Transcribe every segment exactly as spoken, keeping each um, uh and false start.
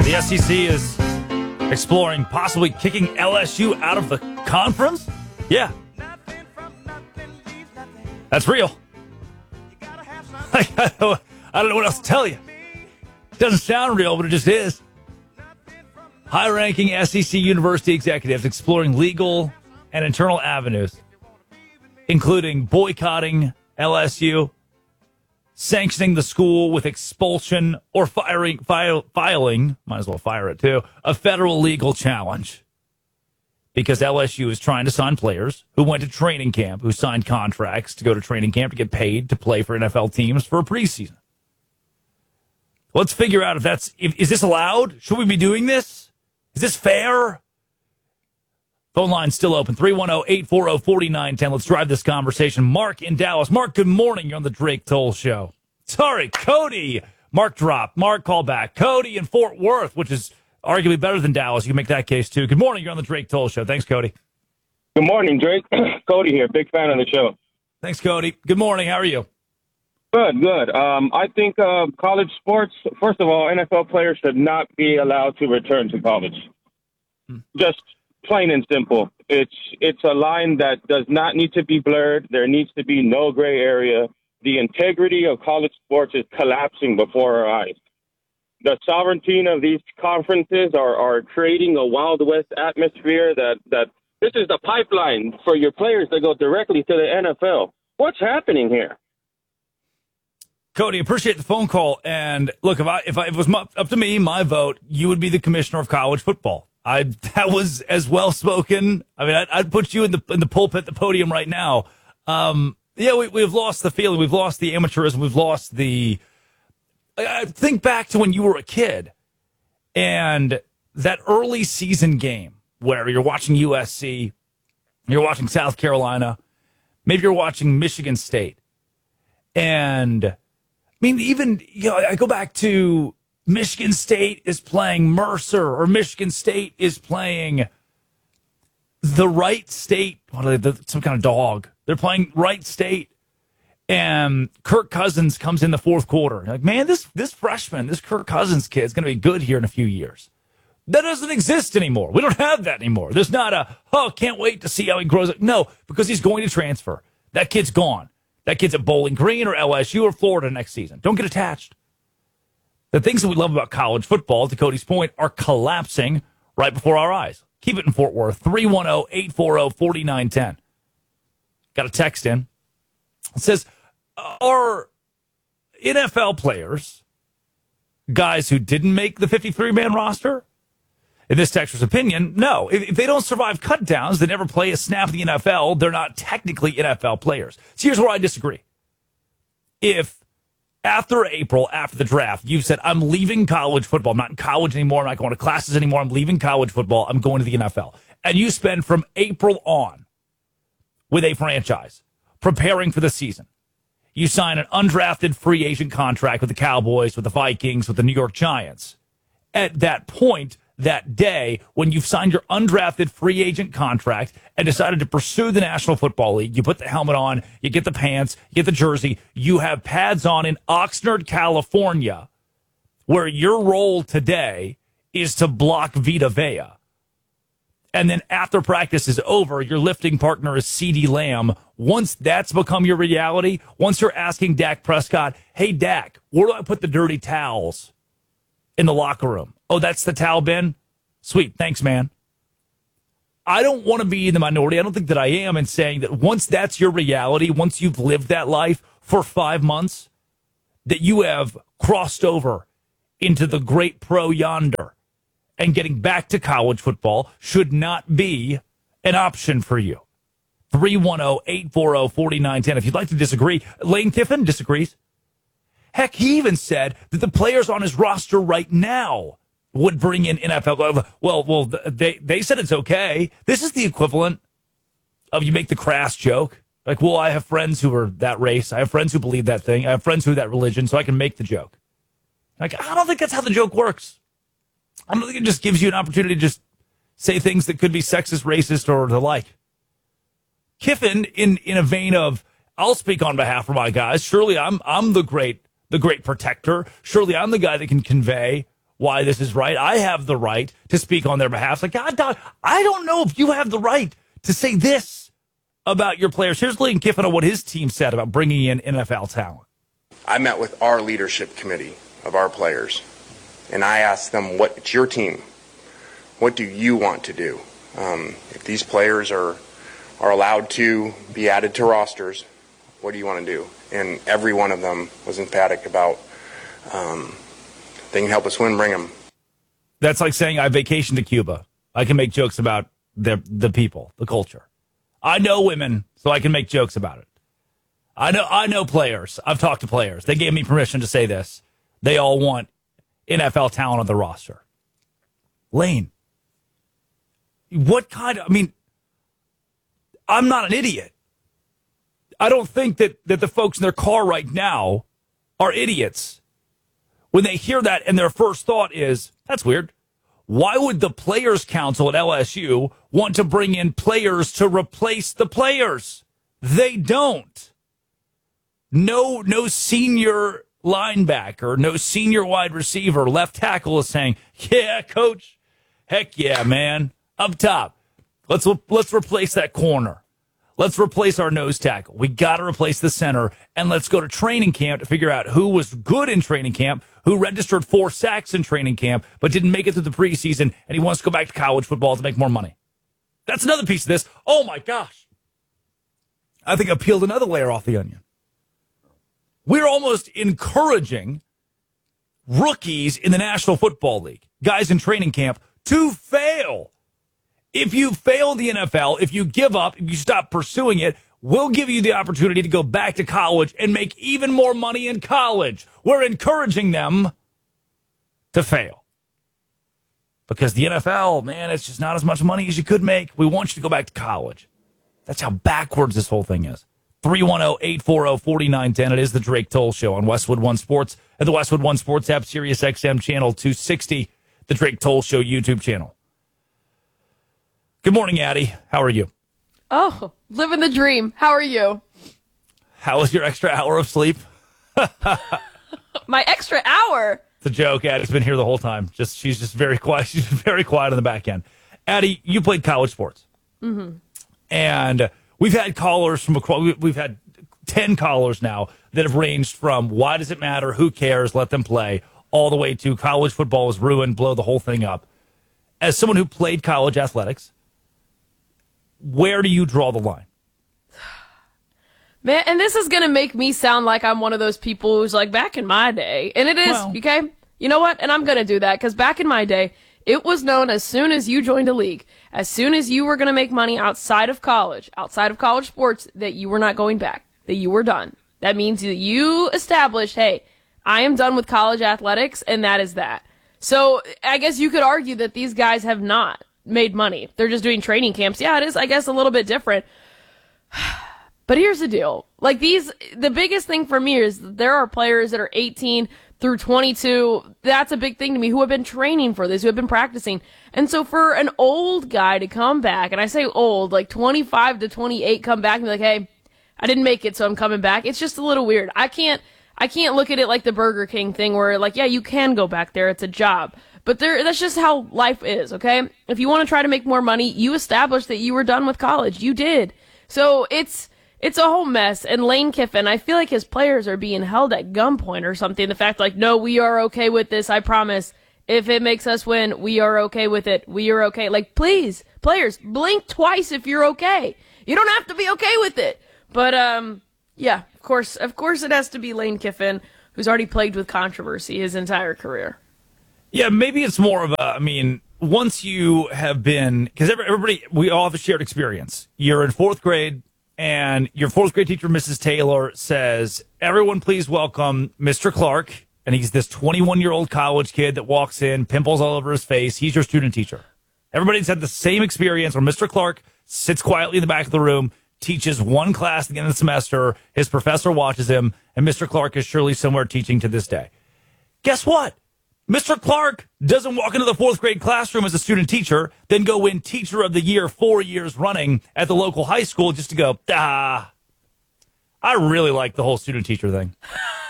The S E C is exploring possibly kicking L S U out of the conference? Yeah. That's real. I don't know, I don't know what else to tell you. It doesn't sound real, but it just is. High-ranking S E C university executives exploring legal and internal avenues, including boycotting L S U, sanctioning the school with expulsion, or firing, file, filing, might as well fire it too, a federal legal challenge. Because L S U is trying to sign players who went to training camp, who signed contracts to go to training camp to get paid to play for N F L teams for a preseason. Let's figure out if that's, if, is this allowed? Should we be doing this? Is this fair? Phone line's still open, three one zero, eight four zero, four nine one zero. Let's drive this conversation. Mark in Dallas. Mark, good morning. You're on the Drake Toll Show. Sorry, Cody. Mark dropped. Mark, call back. Cody in Fort Worth, which is arguably better than Dallas. You can make that case, too. Good morning. You're on the Drake Toll Show. Thanks, Cody. Good morning, Drake. Cody here. Big fan of the show. Thanks, Cody. Good morning. How are you? Good, good. Um, I think uh, college sports, first of all, N F L players should not be allowed to return to college. Hmm. Just plain and simple. It's it's a line that does not need to be blurred. There needs to be no gray area. The integrity of college sports is collapsing before our eyes. The sovereignty of these conferences are, are creating a Wild West atmosphere that, that this is the pipeline for your players to go directly to the N F L. What's happening here? Cody, appreciate the phone call. And look, if I if, I, if it was my, up to me, my vote, you would be the commissioner of college football. I that was as well spoken. I mean, I'd, I'd put you in the in the pulpit, the podium right now. Um, yeah, we, we've lost the feeling. We've lost the amateurism. We've lost the. I think back to when you were a kid, and that early season game where you're watching U S C, you're watching South Carolina, maybe you're watching Michigan State, and I mean, even you know, I go back to Michigan State is playing Mercer, or Michigan State is playing the Wright State, what are they, some kind of dog. They're playing Wright State. And Kirk Cousins comes in the fourth quarter. You're like, man, this this freshman, this Kirk Cousins kid is going to be good here in a few years. That doesn't exist anymore. We don't have that anymore. There's not a, oh, can't wait to see how he grows up. No, because he's going to transfer. That kid's gone. That kid's at Bowling Green or L S U or Florida next season. Don't get attached. The things that we love about college football, to Cody's point, are collapsing right before our eyes. Keep it in Fort Worth, three one zero, eight four zero, four nine one zero. Got a text in. It says, are N F L players guys who didn't make the fifty-three man roster? In this texter's opinion, no. If, if they don't survive cutdowns, they never play a snap in the N F L, they're not technically N F L players. So here's where I disagree. If after April, after the draft, you've said, I'm leaving college football, I'm not in college anymore, I'm not going to classes anymore, I'm leaving college football, I'm going to the N F L, and you spend from April on with a franchise preparing for the season, you sign an undrafted free agent contract with the Cowboys, with the Vikings, with the New York Giants. At that point, that day, when you've signed your undrafted free agent contract and decided to pursue the National Football League, you put the helmet on, you get the pants, you get the jersey, you have pads on in Oxnard, California, where your role today is to block Vita Vea. And then after practice is over, your lifting partner is CeeDee Lamb. Once that's become your reality, once you're asking Dak Prescott, hey, Dak, where do I put the dirty towels in the locker room? Oh, that's the towel bin? Sweet. Thanks, man. I don't want to be in the minority. I don't think that I am in saying that once that's your reality, once you've lived that life for five months, that you have crossed over into the great pro yonder. And getting back to college football should not be an option for you. three one zero, eight four zero, four nine one zero. If you'd like to disagree, Lane Kiffin disagrees. Heck, he even said that the players on his roster right now would bring in N F L. Well, well, they, they said it's okay. This is the equivalent of you make the crass joke. Like, well, I have friends who are that race. I have friends who believe that thing. I have friends who are that religion, so I can make the joke. Like, I don't think that's how the joke works. I don't think it just gives you an opportunity to just say things that could be sexist, racist, or the like. Kiffin, in, in a vein of, I'll speak on behalf of my guys. Surely I'm I'm the great the great protector. Surely I'm the guy that can convey why this is right. I have the right to speak on their behalf. It's like, God, God, I don't know if you have the right to say this about your players. Here's Lane Kiffin on what his team said about bringing in N F L talent. I met with our leadership committee of our players, and I asked them, what, it's your team. What do you want to do? Um, if these players are are allowed to be added to rosters, what do you want to do? And every one of them was emphatic about um, they can help us win, bring them. That's like saying I vacation to Cuba. I can make jokes about the the people, the culture. I know women, so I can make jokes about it. I know I know players. I've talked to players. They gave me permission to say this. They all want N F L talent on the roster. Lane, what kind of, I mean, I'm not an idiot. I don't think that, that the folks in their car right now are idiots. When they hear that and their first thought is, that's weird. Why would the Players Council at L S U want to bring in players to replace the players? They don't. No, no senior linebacker, no senior wide receiver, left tackle is saying, yeah, coach, heck yeah, man. Up top, let's let's replace that corner. Let's replace our nose tackle. We got to replace the center, and let's go to training camp to figure out who was good in training camp, who registered four sacks in training camp, but didn't make it through the preseason, and he wants to go back to college football to make more money. That's another piece of this. Oh, my gosh. I think I peeled another layer off the onion. We're almost encouraging rookies in the National Football League, guys in training camp, to fail. If you fail the N F L, if you give up, if you stop pursuing it, we'll give you the opportunity to go back to college and make even more money in college. We're encouraging them to fail. Because the N F L, man, it's just not as much money as you could make. We want you to go back to college. That's how backwards this whole thing is. three one zero, eight four zero, four nine one zero. It is the Drake Toll Show on Westwood One Sports and the Westwood One Sports app, Sirius X M channel two sixty, the Drake Toll Show YouTube channel. Good morning, Addie. How are you? Oh, living the dream. How are you? How was your extra hour of sleep? My extra hour? It's a joke. Addie's been here the whole time. Just She's just very quiet. She's very quiet on the back end. Addie, you played college sports. Mm-hmm. And we've had callers from across, we've had ten callers now that have ranged from why does it matter, who cares, let them play, all the way to college football is ruined, blow the whole thing up. As someone who played college athletics, where do you draw the line? Man, and this is going to make me sound like I'm one of those people who's like, back in my day. And it is, well, okay? You know what? And I'm going to do that because back in my day, it was known as soon as you joined a league, as soon as you were going to make money outside of college, outside of college sports, that you were not going back, that you were done. That means that you established, hey, I am done with college athletics, and that is that. So I guess you could argue that these guys have not made money. They're just doing training camps. Yeah, it is, I guess, a little bit different. But here's the deal. Like these, the biggest thing for me is there are players that are eighteen through twenty-two. That's a big thing to me, who have been training for this, who have been practicing. And so for an old guy to come back, and I say old, like twenty-five to twenty-eight, come back and be like, hey, I didn't make it, so I'm coming back. It's just a little weird. I can't, I can't look at it like the Burger King thing where like, yeah, you can go back there. It's a job. But there, that's just how life is, okay? If you want to try to make more money, you established that you were done with college. You did. So it's it's a whole mess. And Lane Kiffin, I feel like his players are being held at gunpoint or something. The fact like, no, we are okay with this, I promise. If it makes us win, we are okay with it. We are okay. Like, please, players, blink twice if you're okay. You don't have to be okay with it. But, um, yeah, of course, of course it has to be Lane Kiffin, who's already plagued with controversy his entire career. Yeah, maybe it's more of a, I mean, once you have been, because everybody, we all have a shared experience. You're in fourth grade, and your fourth grade teacher, Missus Taylor, says, everyone please welcome Mister Clark. And he's this twenty-one-year-old college kid that walks in, pimples all over his face. He's your student teacher. Everybody's had the same experience where Mister Clark sits quietly in the back of the room, teaches one class at the end of the semester, his professor watches him, and Mister Clark is surely somewhere teaching to this day. Guess what? Mister Clark doesn't walk into the fourth grade classroom as a student teacher, then go win Teacher of the Year four years running at the local high school just to go, ah, I really like the whole student teacher thing.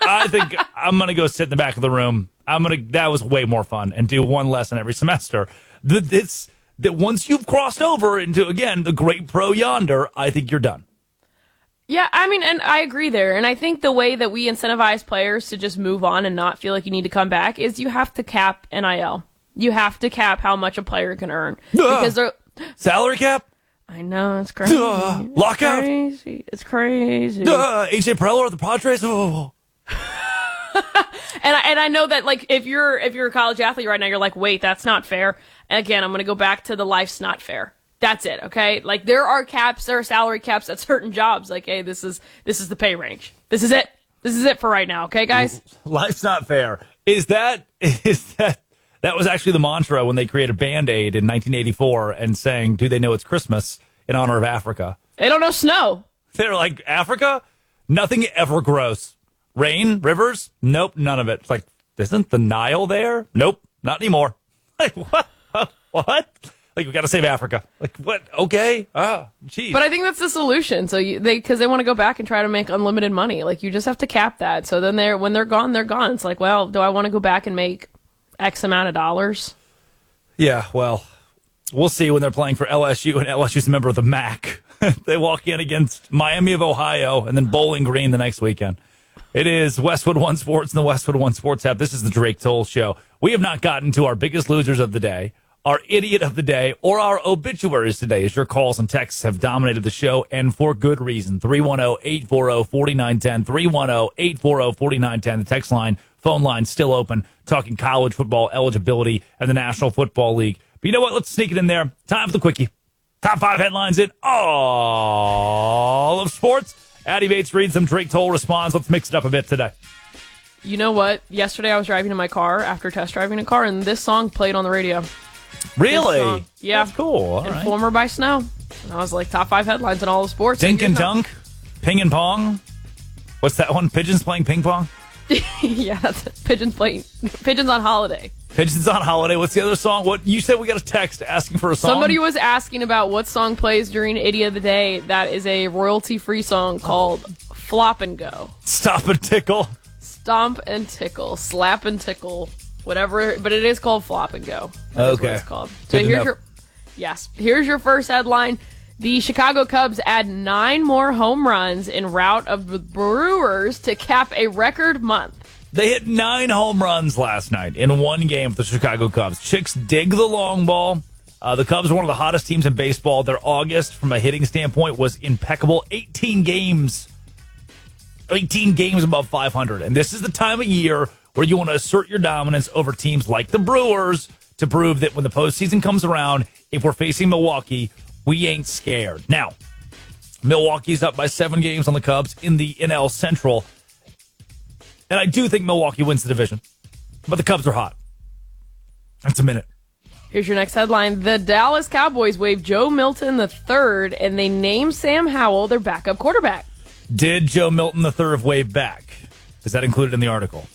I think I'm going to go sit in the back of the room. I'm going to, that was way more fun, and do one lesson every semester. The, it's, that once you've crossed over into, again, the great pro yonder, I think you're done. Yeah, I mean, and I agree there. And I think the way that we incentivize players to just move on and not feel like you need to come back is you have to cap N I L. You have to cap how much a player can earn. Because they're salary cap? I know, it's crazy. Uh, lockout? It's crazy. It's crazy. Uh, A J Preller, the Padres? Oh. and I, and I know that, like, if you're if you're a college athlete right now, you're like, wait, that's not fair. And again, I'm going to go back to the life's not fair. That's it, okay? Like, there are caps, there are salary caps at certain jobs. Like, hey, this is this is the pay range. This is it. This is it for right now, okay, guys? Life's not fair. Is that is that that was actually the mantra when they created Band-Aid in nineteen eighty-four and saying, do they know it's Christmas in honor of Africa? They don't know snow. They're like, Africa? Nothing ever grows. Rain, rivers? Nope, none of it. It's like, isn't the Nile there? Nope, not anymore. Like, what? What? Like, we got to save Africa. Like, what? Okay. Ah, geez. But I think that's the solution. So you, they, because they want to go back and try to make unlimited money. Like, you just have to cap that. So then they're, when they're gone, they're gone. It's like, well, do I want to go back and make X amount of dollars? Yeah, well, we'll see when they're playing for L S U, and L S U's a member of the M A C. They walk in against Miami of Ohio and then Bowling Green the next weekend. It is Westwood One Sports and the Westwood One Sports app. This is the Drake Toll Show. We have not gotten to our biggest losers of the day, our idiot of the day, or our obituaries today, as your calls and texts have dominated the show, and for good reason. three one zero, eight four zero, four nine one zero, three one zero, eight four zero, four nine one zero. The text line, phone line still open, talking college football eligibility and the National Football League. But you know what? Let's sneak it in there. Time for the quickie. Top five headlines in all of sports. Addy Bates reads them. Drake Toll responds. Let's mix it up a bit today. You know what? Yesterday I was driving in my car after test driving a car, and this song played on the radio. Really? Yeah. That's cool. All right. Informer by Snow. And I was like, top five headlines in all of sports. Dink and dunk? Ping and pong? What's that one? Pigeons playing ping pong? Yeah, that's it. Pigeons playing. Pigeons on holiday. Pigeons on holiday. What's the other song? What you said we got a text asking for a song? Somebody was asking about what song plays during Idiot of the Day. That is a royalty-free song called Flop and Go. Stop and tickle. Stomp and tickle. Slap and tickle. Whatever. But it is called Flop and Go. That is okay. what it's called. So Good here's enough. your Yes. Here's your first headline. The Chicago Cubs add nine more home runs en route of the Brewers to cap a record month. They hit nine home runs last night in one game with the Chicago Cubs. Chicks dig the long ball. Uh, the Cubs are one of the hottest teams in baseball. Their August, from a hitting standpoint, was impeccable. eighteen games. eighteen games above five hundred. And this is the time of year where you want to assert your dominance over teams like the Brewers to prove that when the postseason comes around, if we're facing Milwaukee, we ain't scared. Now, Milwaukee's up by seven games on the Cubs in the N L Central. And I do think Milwaukee wins the division. But the Cubs are hot. That's a minute. Here's your next headline. The Dallas Cowboys waived Joe Milton the third, and they named Sam Howell their backup quarterback. Did Joe Milton the third wave back? Is that included in the article?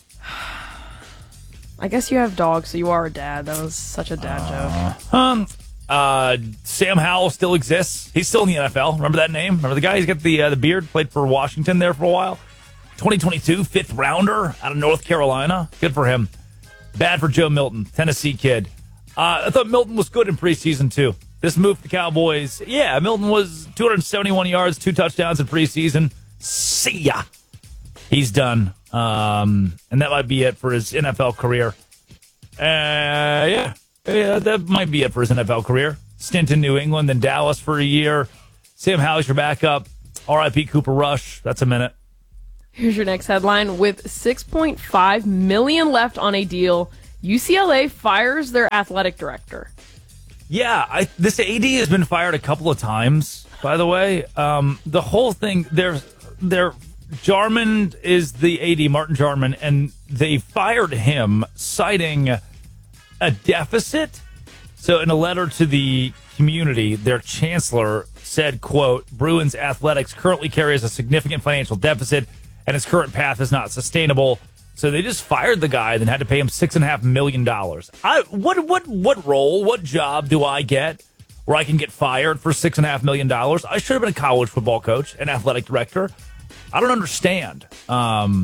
I guess you have dogs, so you are a dad. That was such a dad uh, joke. Um, uh, Sam Howell still exists. He's still in the N F L. Remember that name? Remember the guy? He's got the uh, the beard. Played for Washington there for a while. twenty twenty-two, fifth rounder out of North Carolina. Good for him. Bad for Joe Milton, Tennessee kid. Uh, I thought Milton was good in preseason, too. This move for the Cowboys, yeah, Milton was two hundred seventy-one yards, two touchdowns in preseason. See ya. He's done. Um, and that might be it for his N F L career. Uh, yeah, yeah, that might be it for his N F L career. Stint in New England, then Dallas for a year. Sam Howell's your backup. R I P Cooper Rush. That's a minute. Here's your next headline. With six point five million dollars left on a deal, U C L A fires their athletic director. Yeah, I, this A D has been fired a couple of times, by the way. Um, the whole thing, they're, they're, Jarman is the A D, Martin Jarman, and they fired him citing a deficit. So in a letter to the community, their chancellor said, quote, Bruins athletics currently carries a significant financial deficit and his current path is not sustainable. So they just fired the guy, then had to pay him six and a half million dollars. I what what what role, what job do I get where I can get fired for six and a half million dollars? I should have been a college football coach, an athletic director. I don't understand. Um,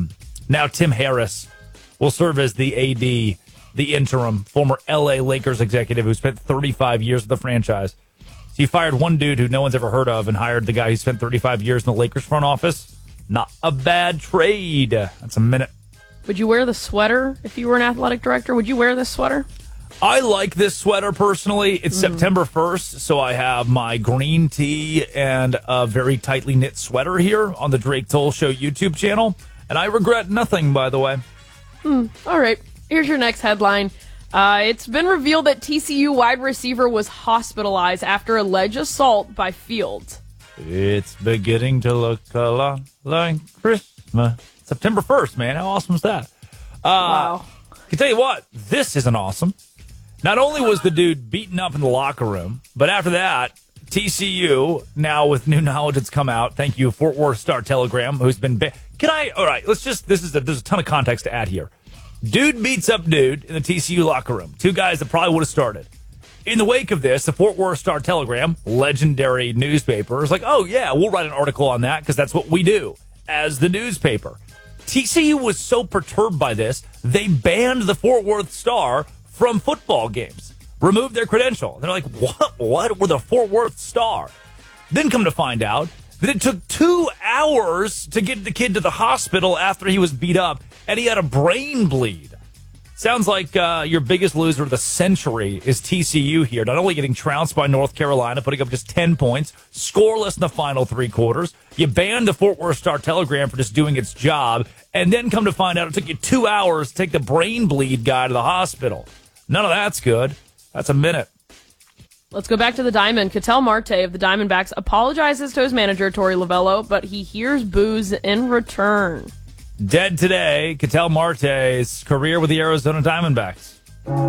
Now Tim Harris will serve as the A D, the interim, former L A Lakers executive who spent thirty-five years with the franchise. So he fired one dude who no one's ever heard of and hired the guy who spent thirty-five years in the Lakers front office. Not a bad trade. That's a minute. Would you wear the sweater if you were an athletic director? Would you wear this sweater? I like this sweater personally. It's mm. September first, so I have my green tee and a very tightly knit sweater here on the Drake Toll Show YouTube channel. And I regret nothing, by the way. Hmm. All right. Here's your next headline. Uh, it's been revealed that T C U wide receiver was hospitalized after alleged assault by Fields. It's beginning to look a lot like Christmas. September first, man. How awesome is that? Uh, wow. I can tell you what, this isn't awesome. Not only was the dude beaten up in the locker room, but after that, T C U, now with new knowledge that's come out, thank you, Fort Worth Star-Telegram, who's been... Ba- Can I... All right, let's just... This is a, there's a ton of context to add here. Dude beats up dude in the T C U locker room. Two guys that probably would have started. In the wake of this, the Fort Worth Star-Telegram, legendary newspaper, is like, oh, yeah, we'll write an article on that because that's what we do as the newspaper. T C U was so perturbed by this, they banned the Fort Worth Star from football games, removed their credential. They're like, what? What? We're the Fort Worth Star. Then come to find out that it took two hours to get the kid to the hospital after he was beat up, and he had a brain bleed. Sounds like uh, your biggest loser of the century is T C U here, not only getting trounced by North Carolina, putting up just ten points, scoreless in the final three quarters. You banned the Fort Worth Star-Telegram for just doing its job, and then come to find out it took you two hours to take the brain bleed guy to the hospital. None of that's good. That's a minute. Let's go back to the Diamond. Ketel Marte of the Diamondbacks apologizes to his manager, Torey Lovello, but he hears boos in return. Dead today, Ketel Marte's career with the Arizona Diamondbacks.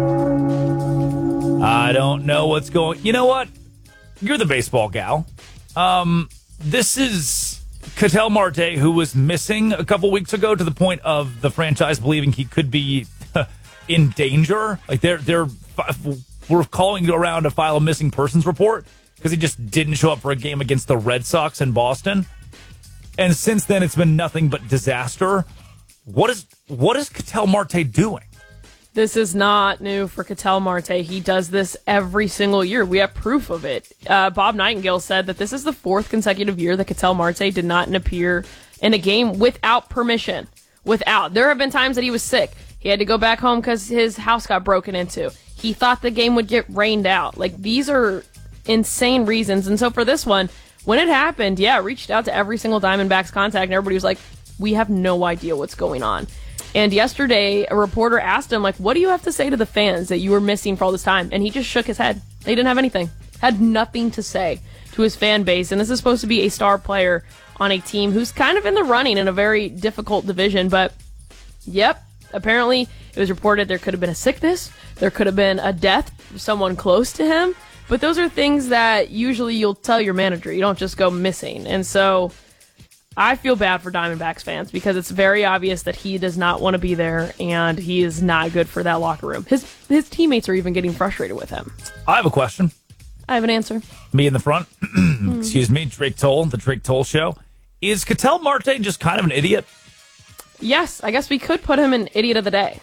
I don't know what's going... You know what? You're the baseball gal. Um, this is Ketel Marte, who was missing a couple weeks ago to the point of the franchise believing he could be in danger. Like, they're... they're we're calling around to file a missing persons report because he just didn't show up for a game against the Red Sox in Boston. And since then, it's been nothing but disaster. What is what is Ketel Marte doing? This is not new for Ketel Marte. He does this every single year. We have proof of it. Uh, Bob Nightingale said that this is the fourth consecutive year that Ketel Marte did not appear in a game without permission. Without. There have been times that he was sick. He had to go back home because his house got broken into. He thought the game would get rained out. Like, these are insane reasons. And so for this one, when it happened, yeah, reached out to every single Diamondbacks contact, and everybody was like, we have no idea what's going on. And yesterday, a reporter asked him, like, what do you have to say to the fans that you were missing for all this time? And he just shook his head. He didn't have anything. Had nothing to say to his fan base. And this is supposed to be a star player on a team who's kind of in the running in a very difficult division. But, yep, apparently it was reported there could have been a sickness. There could have been a death of someone close to him. But those are things that usually you'll tell your manager. You don't just go missing. And so I feel bad for Diamondbacks fans because it's very obvious that he does not want to be there and he is not good for that locker room. His his teammates are even getting frustrated with him. I have a question. I have an answer. Me in the front. Excuse me, Drake Toll, the Drake Toll Show. Is Ketel Marte just kind of an idiot? Yes, I guess we could put him in Idiot of the Day.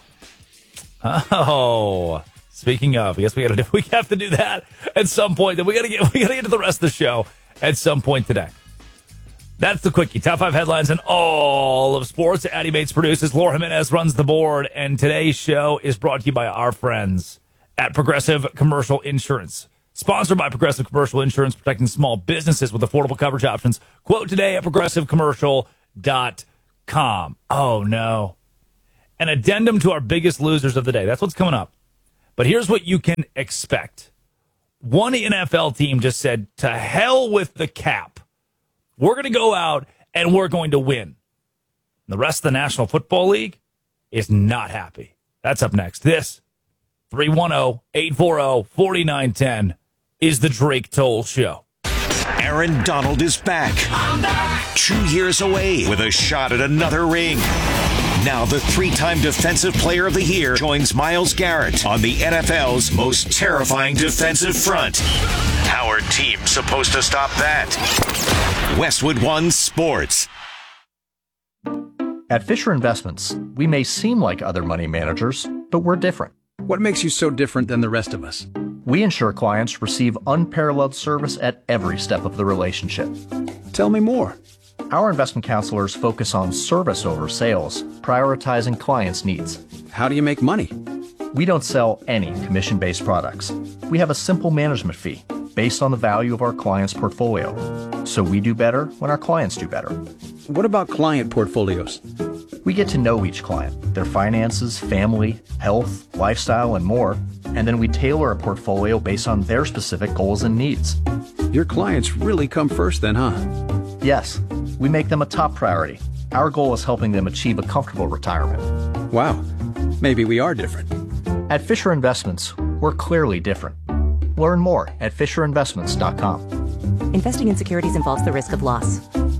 Oh, speaking of, I guess we got to do. We have to do that at some point. Then we got to get. We got to get to the rest of the show at some point today. That's the quickie. Top five headlines in all of sports. Addy Bates produces. Laura Jimenez runs the board, and today's show is brought to you by our friends at Progressive Commercial Insurance. Sponsored by Progressive Commercial Insurance, protecting small businesses with affordable coverage options. Quote today at progressive commercial dot com. Oh no. An addendum to our biggest losers of the day. That's what's coming up. But here's what you can expect. One N F L team just said, to hell with the cap. We're going to go out and we're going to win. The rest of the National Football League is not happy. That's up next. This, three one zero, eight four zero, four nine one zero, is the Drake Toll Show. Aaron Donald is back. back. Two years away with a shot at another ring. Now the three-time Defensive Player of the Year joins Myles Garrett on the N F L's most terrifying defensive front. How are teams supposed to stop that? Westwood One Sports. At Fisher Investments, we may seem like other money managers, but we're different. What makes you so different than the rest of us? We ensure clients receive unparalleled service at every step of the relationship. Tell me more. Our investment counselors focus on service over sales, prioritizing clients' needs. How do you make money? We don't sell any commission-based products. We have a simple management fee based on the value of our client's portfolio. So we do better when our clients do better. What about client portfolios? We get to know each client, their finances, family, health, lifestyle, and more, and then we tailor a portfolio based on their specific goals and needs. Your clients really come first then, huh? Yes, we make them a top priority. Our goal is helping them achieve a comfortable retirement. Wow, maybe we are different. At Fisher Investments, we're clearly different. Learn more at fisher investments dot com. Investing in securities involves the risk of loss.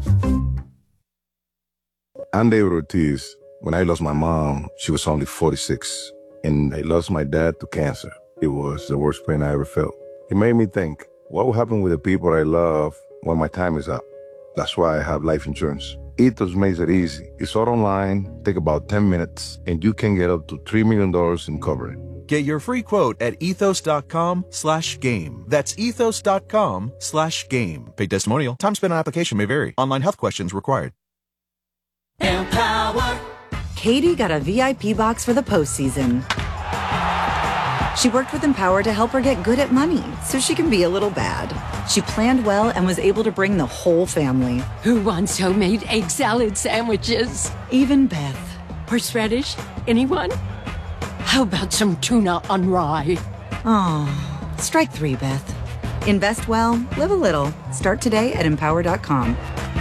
I'm David Ortiz. When I lost my mom, she was only forty-six, and I lost my dad to cancer. It was the worst pain I ever felt. It made me think, what will happen with the people I love when my time is up? That's why I have life insurance. Ethos makes it easy. It's all online, take about ten minutes, and you can get up to three million dollars in coverage. Get your free quote at ethos.com slash game. That's ethos.com slash game. Paid testimonial. Time spent on application may vary. Online health questions required. Empower. Katie got a V I P box for the postseason. She worked with Empower to help her get good at money so she can be a little bad. She planned well and was able to bring the whole family. Who wants homemade egg salad sandwiches? Even Beth. Horseradish? Anyone? How about some tuna on rye? Oh, strike three, Beth. Invest well, live a little. Start today at empower dot com.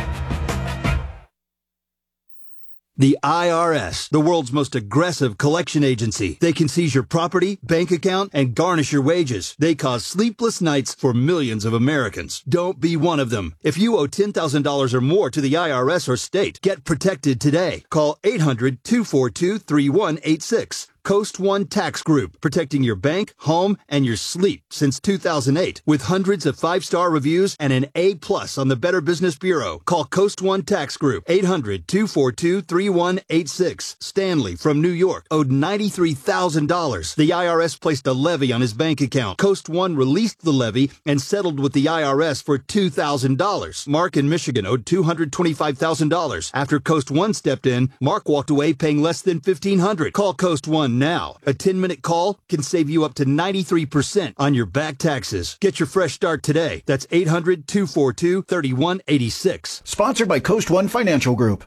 The I R S, the world's most aggressive collection agency. They can seize your property, bank account, and garnish your wages. They cause sleepless nights for millions of Americans. Don't be one of them. If you owe ten thousand dollars or more to the I R S or state, get protected today. Call eight hundred, two four two, three one eight six. Coast One Tax Group, protecting your bank, home, and your sleep since two thousand eight. With hundreds of five-star reviews and an A plus on the Better Business Bureau. Call Coast One Tax Group, eight hundred, two four two, three one eight six. Stanley from New York owed ninety-three thousand dollars. The I R S placed a levy on his bank account. Coast One released the levy and settled with the I R S for two thousand dollars. Mark in Michigan owed two hundred twenty-five thousand dollars. After Coast One stepped in, Mark walked away paying less than fifteen hundred dollars. Call Coast One now. A ten-minute call can save you up to ninety-three percent on your back taxes. Get your fresh start today. That's eight hundred, two four two, three one eight six. Sponsored by Coast One Financial Group.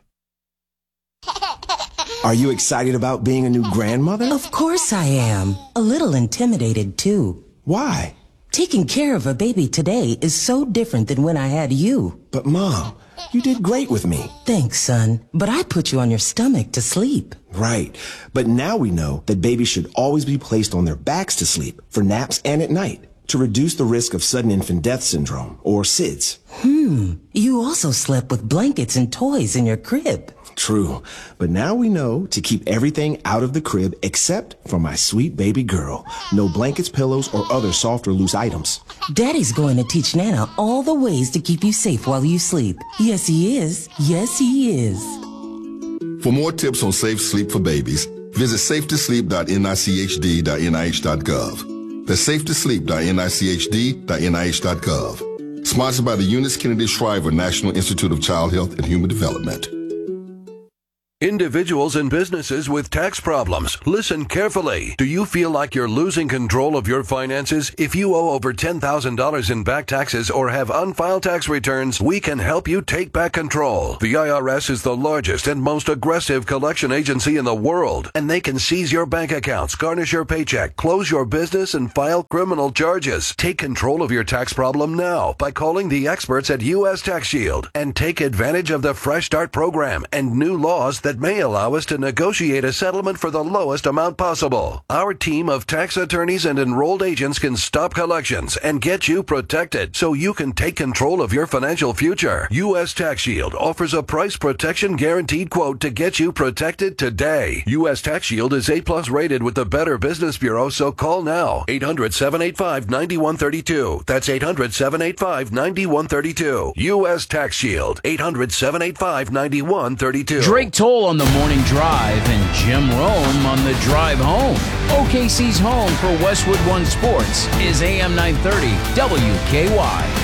Are you excited about being a new grandmother? Of course I am. A little intimidated, too. Why? Taking care of a baby today is so different than when I had you. But, Mom, you did great with me. Thanks, son. But I put you on your stomach to sleep. Right. But now we know that babies should always be placed on their backs to sleep for naps and at night to reduce the risk of sudden infant death syndrome, or S I D S. Hmm. You also slept with blankets and toys in your crib. True. But now we know to keep everything out of the crib except for my sweet baby girl. No blankets, pillows, or other soft or loose items. Daddy's going to teach Nana all the ways to keep you safe while you sleep. Yes, he is. Yes, he is. For more tips on safe sleep for babies, visit safe to sleep dot N I C H D dot N I H dot gov. That's safe to sleep dot N I C H D dot N I H dot gov. Sponsored by the Eunice Kennedy Shriver National Institute of Child Health and Human Development. Individuals and businesses with tax problems, listen carefully. Do you feel like you're losing control of your finances? If you owe over ten thousand dollars in back taxes or have unfiled tax returns, we can help you take back control. The I R S is the largest and most aggressive collection agency in the world, and they can seize your bank accounts, garnish your paycheck, close your business, and file criminal charges. Take control of your tax problem now by calling the experts at U S Tax Shield and take advantage of the Fresh Start program and new laws that may allow us to negotiate a settlement for the lowest amount possible. Our team of tax attorneys and enrolled agents can stop collections and get you protected so you can take control of your financial future. U S Tax Shield offers a price protection guaranteed quote to get you protected today. U S Tax Shield is A plus rated with the Better Business Bureau, so call now. eight hundred, seven eight five, nine one three two. That's eight hundred, seven eight five, nine one three two. U S Tax Shield. eight hundred, seven eight five, nine one three two. Drake told Cole on the morning drive and Jim Rome on the drive home. O K C's home for Westwood One Sports is A M nine thirty W K Y.